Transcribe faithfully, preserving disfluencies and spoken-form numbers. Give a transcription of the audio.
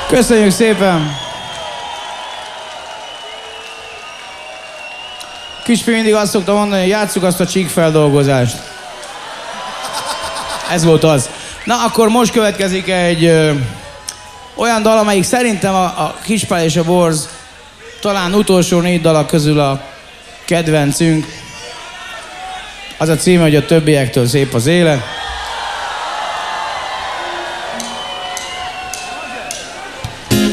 Köszönjük szépen! Kispi mindig azt szokta mondani, hogy játsszuk azt a csíkfeldolgozást. Ez volt az. Na, akkor most következik egy ö, olyan dal, amelyik szerintem a, a Kispál és a Borz talán utolsó négy dalak közül a kedvencünk. Az a címe, hogy a többiektől szép az élet.